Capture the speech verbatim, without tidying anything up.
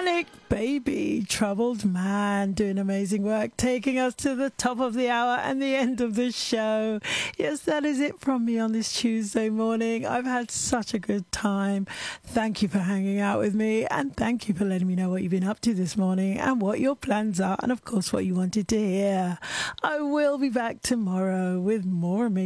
Manic Baby, Troubled Man, doing amazing work, taking us to the top of the hour and the end of the show. Yes, that is it from me on this Tuesday morning. I've had such a good time. Thank you for hanging out with me, and thank you for letting me know what you've been up to this morning and what your plans are, and of course what you wanted to hear. I will be back tomorrow with more amazing